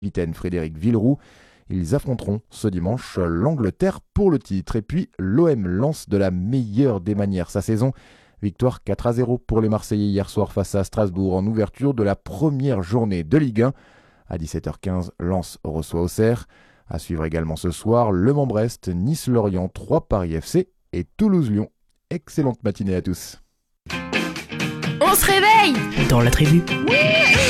capitaine Frédéric Villeroux. Ils affronteront ce dimanche l'Angleterre pour le titre. Et puis l'OM lance de la meilleure des manières sa saison. Victoire 4-0 pour les Marseillais hier soir face à Strasbourg en ouverture de la première journée de Ligue 1. À 17h15, Lens reçoit Auxerre. À suivre également ce soir, Le Mans-Brest, Nice-Lorient, 3 Paris FC et Toulouse-Lyon. Excellente matinée à tous. On se réveille dans la tribu.